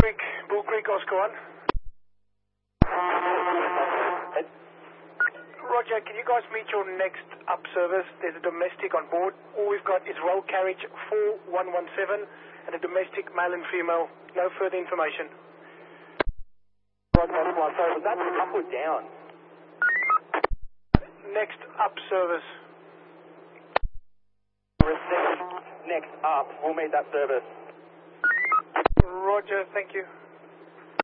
Bull Creek, Oscar 1. Roger, can you guys meet your next up service? There's a domestic on board. All we've got is roll carriage 4117 and a domestic male and female. No further information. Roger, sorry, was that up or down? Next up service. Received. Next up. We'll meet that service. Roger, thank you.